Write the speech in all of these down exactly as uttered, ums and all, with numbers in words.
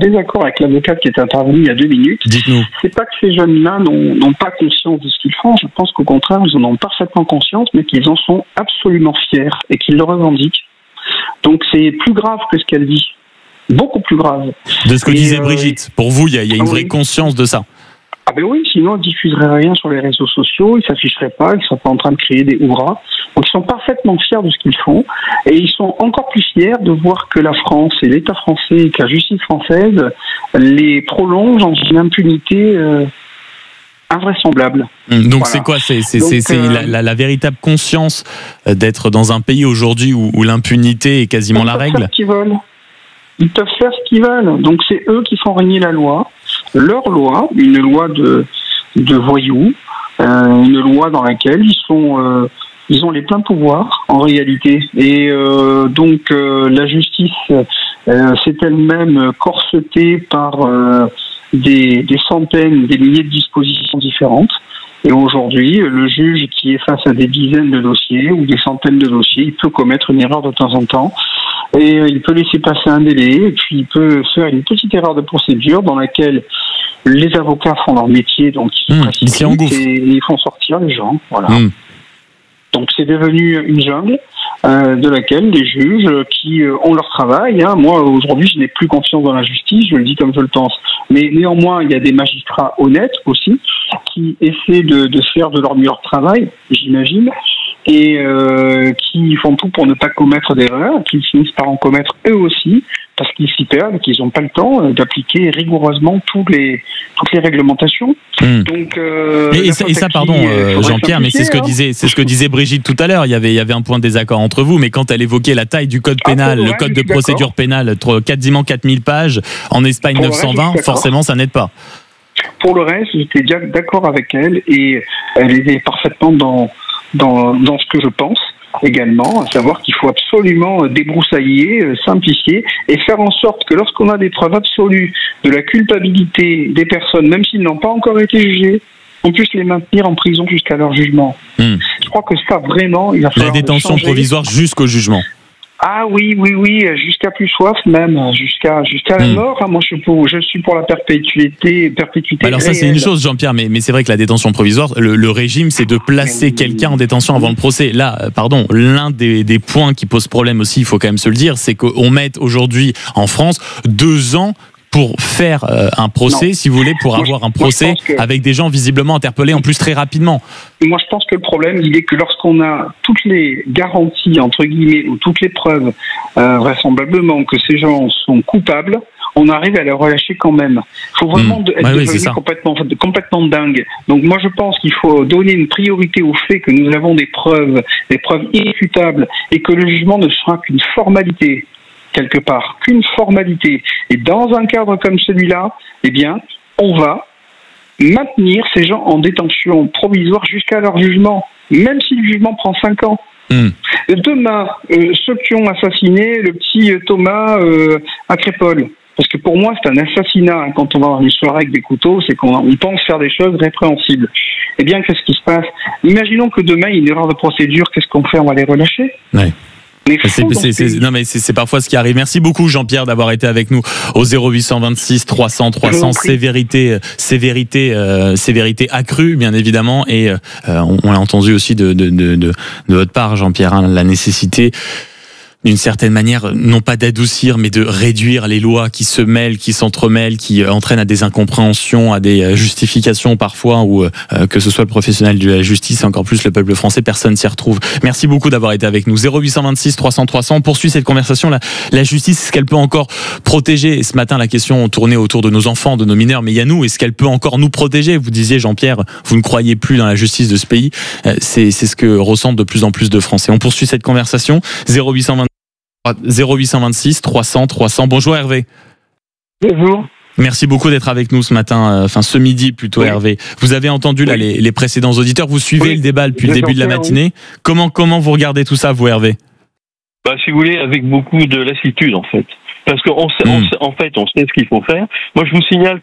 désaccord avec l'avocate qui est intervenue il y a deux minutes. Dites-nous. C'est pas que ces jeunes-là n'ont, n'ont pas conscience de ce qu'ils font. Je pense qu'au contraire, ils en ont parfaitement conscience, mais qu'ils en sont absolument fiers et qu'ils le revendiquent. Donc c'est plus grave que ce qu'elle dit. Beaucoup plus grave. De ce que et disait euh, Brigitte. Pour vous, il y a, il y a une ah vraie oui. conscience de ça. Ah ben oui, sinon ils diffuseraient rien sur les réseaux sociaux, ils s'afficheraient pas, ils ne sont pas en train de créer des hurrahs. Donc ils sont parfaitement fiers de ce qu'ils font et ils sont encore plus fiers de voir que la France et l'État français et que la justice française les prolongent dans une impunité euh, invraisemblable. Donc voilà. c'est quoi C'est, c'est, Donc, c'est, c'est euh, la, la, la véritable conscience d'être dans un pays aujourd'hui où, où l'impunité est quasiment ils la peuvent règle. faire ce qu'ils veulent. Ils peuvent faire ce qu'ils veulent. Donc c'est eux qui font régner la loi. Leur loi, une loi de, de voyous, euh, une loi dans laquelle ils sont, euh, ils ont les pleins pouvoirs en réalité. Et euh, donc euh, la justice euh, s'est elle-même corsetée par euh, des, des centaines, des milliers de dispositions différentes. Et aujourd'hui, le juge qui est face à des dizaines de dossiers ou des centaines de dossiers, il peut commettre une erreur de temps en temps. Et il peut laisser passer un délai, et puis il peut faire une petite erreur de procédure dans laquelle les avocats font leur métier, donc ils, mmh, ils s'y engouffrent. et ils font sortir les gens. Voilà. Mmh. Donc c'est devenu une jungle euh, de laquelle les juges qui euh, ont leur travail. Hein, moi aujourd'hui je n'ai plus confiance dans la justice, je le dis comme je le pense. Mais néanmoins il y a des magistrats honnêtes aussi qui essaient de, de faire de leur meilleur travail, j'imagine, et euh, qui font tout pour ne pas commettre d'erreurs, qui finissent par en commettre eux aussi, parce qu'ils s'y perdent, qu'ils n'ont pas le temps d'appliquer rigoureusement tous les, toutes les réglementations. Mmh. Donc, euh, et, et, ça, et ça, pardon, euh, Jean-Pierre, mais c'est ce que hein. disait, c'est ce que disait Brigitte tout à l'heure. Il y avait, il y avait un point de désaccord entre vous, mais quand elle évoquait la taille du code pénal, ah, le code de procédure pénale, quasiment quatre mille pages, en Espagne neuf cent vingt, forcément, ça n'aide pas. Pour le reste, j'étais déjà d'accord avec elle et elle était parfaitement dans Dans, dans ce que je pense également, à savoir qu'il faut absolument débroussailler, simplifier et faire en sorte que lorsqu'on a des preuves absolues de la culpabilité des personnes, même s'ils n'ont pas encore été jugés, on puisse les maintenir en prison jusqu'à leur jugement. Mmh. Je crois que ça vraiment, il va falloir la détention changer. provisoire jusqu'au jugement. Ah oui, oui, oui, jusqu'à plus soif même, jusqu'à jusqu'à la mmh. mort. Hein. Moi, je suis pour, je suis pour la perpétuité, perpétuité. Alors ça, réelle. c'est une chose, Jean-Pierre, mais, mais c'est vrai que la détention provisoire, le, le régime, c'est de placer mmh. quelqu'un en détention avant le procès. Là, pardon, l'un des, des points qui pose problème aussi, il faut quand même se le dire, c'est qu'on met aujourd'hui en France deux ans pour faire euh, un procès, non. si vous voulez, pour moi, avoir un procès que... avec des gens visiblement interpellés en plus très rapidement. Moi, je pense que le problème, il est que lorsqu'on a toutes les garanties, entre guillemets, ou toutes les preuves, euh, vraisemblablement, que ces gens sont coupables, on arrive à les relâcher quand même. Il faut vraiment mmh. être ouais, devenu oui, complètement, complètement dingue. Donc moi, je pense qu'il faut donner une priorité au fait que nous avons des preuves, des preuves irréfutables, et que le jugement ne sera qu'une formalité, quelque part, qu'une formalité. Et dans un cadre comme celui-là, eh bien, on va maintenir ces gens en détention provisoire jusqu'à leur jugement, même si le jugement prend cinq ans. Mmh. Demain, euh, ceux qui ont assassiné le petit Thomas euh, à Crépol, parce que pour moi, c'est un assassinat. Hein, quand on va dans une soirée avec des couteaux, c'est qu'on on pense faire des choses répréhensibles. Eh bien, qu'est-ce qui se passe? Imaginons que demain, il y a une erreur de procédure. Qu'est-ce qu'on fait? On va les relâcher? Ouais. C'est, c'est, c'est, non mais c'est, c'est parfois ce qui arrive. Merci beaucoup Jean-Pierre d'avoir été avec nous au zéro huit cent vingt-six trois cents trois cents. Sévérité, sévérité, euh, sévérité accrue bien évidemment. Et euh, on, on l'a entendu aussi de, de, de, de, de votre part Jean-Pierre, hein, la nécessité d'une certaine manière, non pas d'adoucir, mais de réduire les lois qui se mêlent, qui s'entremêlent, qui entraînent à des incompréhensions, à des justifications parfois, ou euh, que ce soit le professionnel de la justice et encore plus le peuple français, personne s'y retrouve. Merci beaucoup d'avoir été avec nous. zéro huit cent vingt-six trois cents trois cents. On poursuit cette conversation. La, la justice, est-ce qu'elle peut encore protéger? Et ce matin, la question tournait autour de nos enfants, de nos mineurs, mais il y a nous. Est-ce qu'elle peut encore nous protéger? Vous disiez, Jean-Pierre, vous ne croyez plus dans la justice de ce pays. C'est, c'est ce que ressentent de plus en plus de Français. On poursuit cette conversation. zéro huit cent vingt-six trois cents trois cents. Bonjour Hervé. Bonjour. Merci beaucoup d'être avec nous ce matin, enfin ce midi plutôt, oui. Hervé. Vous avez entendu oui. là les, les précédents auditeurs, vous suivez oui. le débat depuis le début de la matinée. Oui. Comment comment vous regardez tout ça, vous Hervé? Bah, si vous voulez, avec beaucoup de lassitude en fait. Parce qu'en mmh. en fait, on sait ce qu'il faut faire. Moi, je vous signale que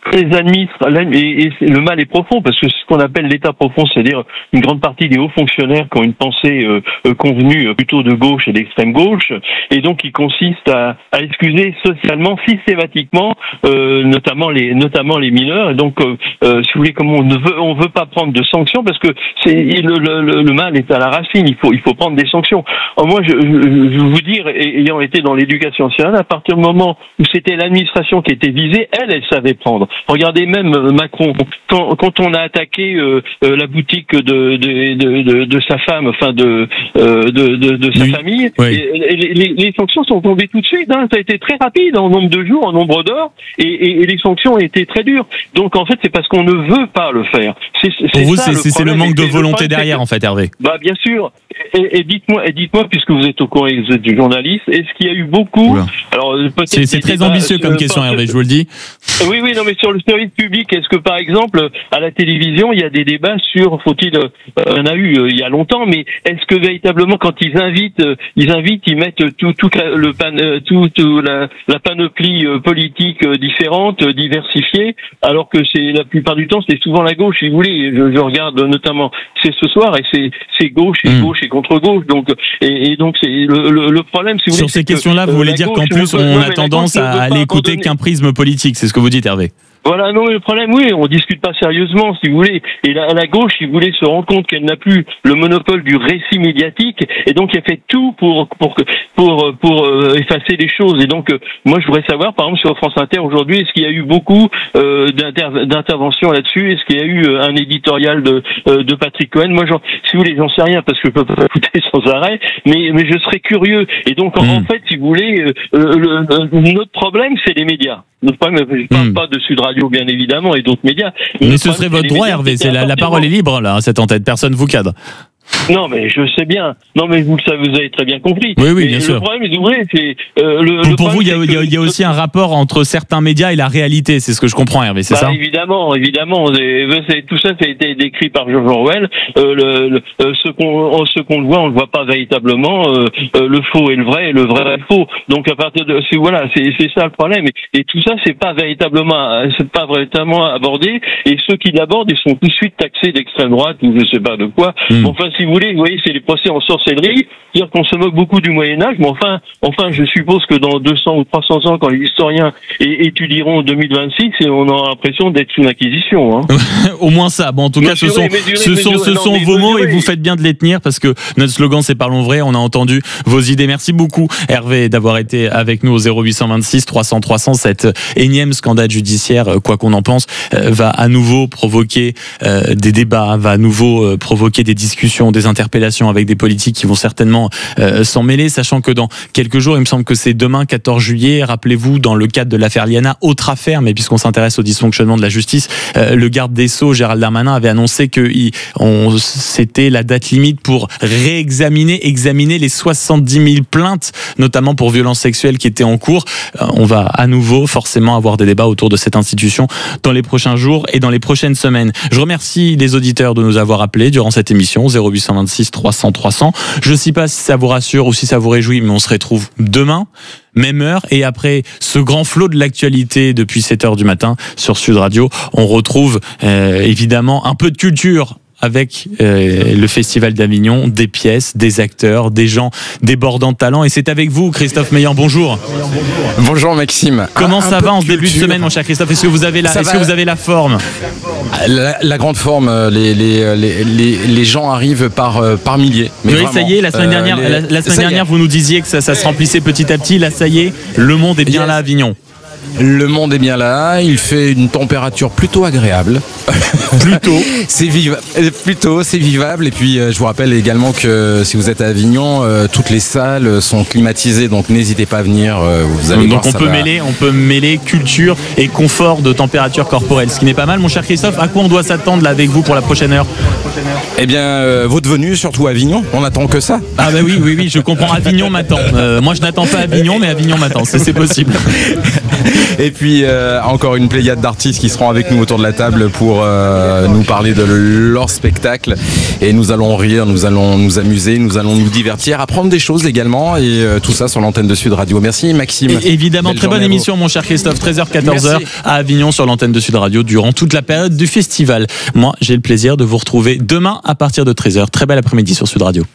les administre, et, et le mal est profond, parce que ce qu'on appelle l'État profond, c'est-à-dire une grande partie des hauts fonctionnaires qui ont une pensée euh, euh, convenue euh, plutôt de gauche et d'extrême gauche, et donc qui consiste à, à excuser socialement, systématiquement, euh, notamment les notamment les mineurs. Et donc, euh, euh, si vous voulez, comme on ne veut, on veut pas prendre de sanctions, parce que c'est le, le, le mal est à la racine. Il faut il faut prendre des sanctions. Alors moi, je, je, je veux vous dire, ayant été dans l'éducation nationale, à partir du moment où c'était l'administration qui était visée, elle, elle savait prendre. Regardez même Macron, quand, quand on a attaqué euh, euh, la boutique de de, de de de sa femme, enfin de euh, de, de de sa oui. famille, oui. et, et les, les sanctions sont tombées tout de suite. Hein. Ça a été très rapide en nombre de jours, en nombre d'heures, et, et, et les sanctions ont été très dures. Donc en fait, c'est parce qu'on ne veut pas le faire. C'est, c'est Pour vous, ça, c'est, le, c'est le manque de volonté derrière, en fait, Hervé. Bah bien sûr. Et, et dites-moi, et dites-moi, puisque vous êtes au courant, vous êtes du journaliste, est-ce qu'il y a eu beaucoup Oula. Alors peut-être c'est, c'est très ambitieux comme question, Hervé, je vous le dis. Oui, oui, non, mais sur le service public, est-ce que par exemple à la télévision, il y a des débats sur, faut-il, euh, il y en a eu euh, il y a longtemps, mais est-ce que véritablement quand ils invitent, euh, ils invitent, ils mettent tout, tout le pan, euh, tout, tout la, la panoplie euh, politique euh, différente, euh, diversifiée, alors que c'est la plupart du temps, c'est souvent la gauche. Si vous voulez, je, je regarde notamment, c'est ce soir et c'est c'est gauche et mmh. gauche et contre gauche, donc et, et donc c'est le, le, le problème. Si vous sur voulez, ces questions-là, vous voulez dire qu'en plus on a tendance à aller écouter qu'un prisme politique, c'est ce que vous dites, Hervé? Voilà, non, mais le problème, oui, on discute pas sérieusement, si vous voulez. Et la, la gauche, si vous voulez, se rend compte qu'elle n'a plus le monopole du récit médiatique, et donc elle fait tout pour pour pour pour euh, effacer les choses. Et donc, euh, moi, je voudrais savoir, par exemple, sur France Inter aujourd'hui, est-ce qu'il y a eu beaucoup euh, d'inter- d'interventions là-dessus? Est-ce qu'il y a eu euh, un éditorial de euh, de Patrick Cohen? Moi, genre, si vous voulez, j'en sais rien parce que je peux pas écouter sans arrêt, mais mais je serais curieux. Et donc, en, mmh. en fait, si vous voulez, euh, le, le, notre problème, c'est les médias. Notre problème, je parle mmh. pas de Sud Radio, bien évidemment, et d'autres médias. Mais, mais ce serait votre droit, Hervé. C'est la, la parole est libre, là, cette antenne. Personne vous cadre. Non, mais je sais bien. Non, mais vous le savez, vous avez très bien compris. Oui, oui, bien mais sûr. Le problème, c'est vrai, c'est euh, le. Pour, le pour vous, il y, que... y, y a aussi un rapport entre certains médias et la réalité. C'est ce que je comprends, Hervé. C'est bah, ça? Évidemment, évidemment. C'est, c'est, tout ça, ça a été décrit par George Orwell. Euh, le, le, ce qu'on, ce qu'on le voit, on le voit pas véritablement. Euh, euh, le faux est le vrai, et le vrai est le faux. Donc à partir de, c'est voilà, c'est, c'est ça le problème. Et, et tout ça, c'est pas véritablement, c'est pas véritablement abordé. Et ceux qui l'abordent, ils sont tout de suite taxés d'extrême droite ou je sais pas de quoi. Mmh. Enfin, si vous voulez, vous voyez, c'est les procès en sorcellerie, c'est-à-dire qu'on se moque beaucoup du Moyen-Âge, mais enfin, enfin, je suppose que dans deux cents ou trois cents ans, quand les historiens é- étudieront deux mille vingt-six, on aura l'impression d'être sous l'inquisition. Hein. Au moins ça. Bon, en tout mesurez, cas, ce sont, mesurez, ce mesurez, sont, ce sont non, vos mots et vous faites bien de les tenir parce que notre slogan, c'est Parlons vrai. On a entendu vos idées. Merci beaucoup, Hervé, d'avoir été avec nous au zéro huit cent vingt-six trois cents trois cents. Cet énième scandale judiciaire, quoi qu'on en pense, va à nouveau provoquer euh, des débats, va à nouveau euh, provoquer des discussions, des interpellations avec des politiques qui vont certainement euh, s'en mêler, sachant que dans quelques jours, il me semble que c'est demain, quatorze juillet, rappelez-vous, dans le cadre de l'affaire Liana, autre affaire, mais puisqu'on s'intéresse au dysfonctionnement de la justice, euh, le garde des Sceaux, Gérald Darmanin, avait annoncé que il, on, c'était la date limite pour réexaminer, examiner les soixante-dix mille plaintes, notamment pour violences sexuelles qui étaient en cours. Euh, on va à nouveau forcément avoir des débats autour de cette institution dans les prochains jours et dans les prochaines semaines. Je remercie les auditeurs de nous avoir appelés durant cette émission, zéro huit cent vingt-six trois cents trois cents. Je ne sais pas si ça vous rassure ou si ça vous réjouit, mais on se retrouve demain, même heure, et après ce grand flot de l'actualité depuis sept heures du matin sur Sud Radio, on retrouve euh, évidemment un peu de culture avec euh, le Festival d'Avignon, des pièces, des acteurs, des gens débordants de talent. Et c'est avec vous, Christophe Meillan. Bonjour. Bonjour Maxime. Comment un, ça un va en de ce début de semaine, mon cher Christophe? Est-ce que vous avez la, est-ce que vous avez la forme? la, la grande forme. Les, les, les, les, les gens arrivent par, par milliers. Mais oui, vraiment, ça y est. La semaine dernière, euh, les, la, la semaine dernière, vous nous disiez que ça, ça se remplissait petit à petit. Là, ça y est, le monde est bien yes. là à Avignon. Le monde est bien là, il fait une température plutôt agréable. Plutôt c'est viva- Plutôt, c'est vivable. Et puis, euh, je vous rappelle également que si vous êtes à Avignon, euh, toutes les salles sont climatisées, donc n'hésitez pas à venir. Euh, vous allez donc voir, on peut va... mêler, on peut mêler culture et confort de température corporelle, ce qui n'est pas mal. Mon cher Christophe, à quoi on doit s'attendre là avec vous pour la prochaine heure? Eh bien, euh, votre venue, surtout à Avignon, on attend que ça. Ah bah oui, oui, oui, je comprends. Avignon m'attend. Euh, moi, je n'attends pas Avignon, mais Avignon m'attend. C'est, c'est possible. Et puis euh, encore une pléiade d'artistes qui seront avec nous autour de la table pour euh, nous parler de leur spectacle. Et nous allons rire, nous allons nous amuser, nous allons nous divertir, apprendre des choses également. Et euh, tout ça sur l'antenne de Sud Radio. Merci Maxime. Et évidemment, belle très bonne émission mon cher Christophe. treize heures quatorze heures à Avignon sur l'antenne de Sud Radio durant toute la période du festival. Moi, j'ai le plaisir de vous retrouver demain à partir de treize heures. Très bel après-midi sur Sud Radio.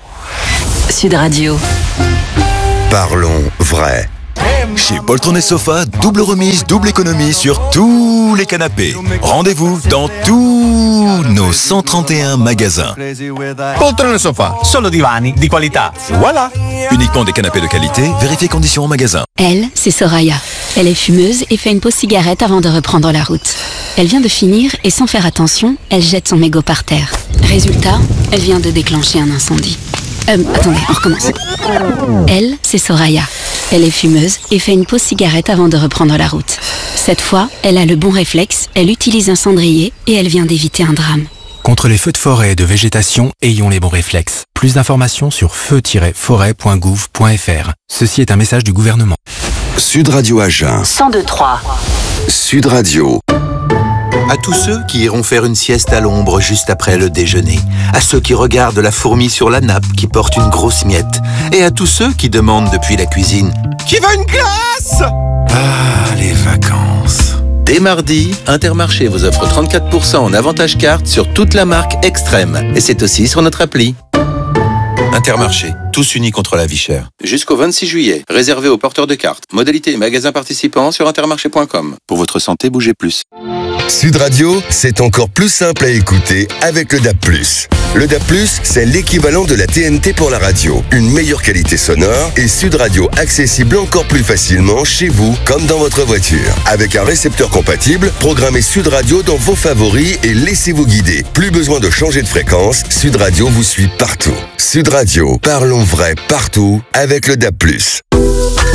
Sud Radio. Parlons vrai. Chez Poltron et Sofa, double remise, double économie sur tous les canapés. Rendez-vous dans tous nos cent trente et un magasins. Poltron et Sofa, solo divani di qualità. Voilà. Uniquement des canapés de qualité, vérifiez conditions en magasin. Elle, c'est Soraya. Elle est fumeuse et fait une pause cigarette avant de reprendre la route. Elle vient de finir et sans faire attention, elle jette son mégot par terre. Résultat, elle vient de déclencher un incendie. Euh, attendez, on recommence. Elle, c'est Soraya. Elle est fumeuse et fait une pause cigarette avant de reprendre la route. Cette fois, elle a le bon réflexe, elle utilise un cendrier et elle vient d'éviter un drame. Contre les feux de forêt et de végétation, ayons les bons réflexes. Plus d'informations sur feu tiret forêt point gouv point f r. Ceci est un message du gouvernement. Sud Radio Agen. cent deux trois. Sud Radio. À tous ceux qui iront faire une sieste à l'ombre juste après le déjeuner, à ceux qui regardent la fourmi sur la nappe qui porte une grosse miette, et à tous ceux qui demandent depuis la cuisine « Qui veut une glace ?» Ah, les vacances. Dès mardi, Intermarché vous offre trente-quatre pour cent en avantage carte sur toute la marque Extrême, et c'est aussi sur notre appli. Intermarché, tous unis contre la vie chère. Jusqu'au vingt-six juillet, réservé aux porteurs de cartes. Modalité et magasins participants sur intermarché point com. Pour votre santé, bougez plus. Sud Radio, c'est encore plus simple à écouter avec le D A B plus. Le D A B plus, c'est l'équivalent de la T N T pour la radio. Une meilleure qualité sonore et Sud Radio accessible encore plus facilement chez vous comme dans votre voiture. Avec un récepteur compatible, programmez Sud Radio dans vos favoris et laissez-vous guider. Plus besoin de changer de fréquence, Sud Radio vous suit partout. Sud Radio, parlons vrai partout avec le D A B plus.